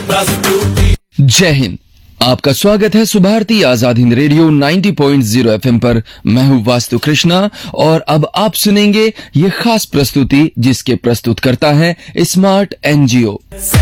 जय हिंद। आपका स्वागत है सुभारती आजाद हिंद रेडियो 90.0 एफएम पर। मैं हूं वास्तु कृष्णा और अब आप सुनेंगे ये खास प्रस्तुति जिसके प्रस्तुत करता है स्मार्ट एनजीओ।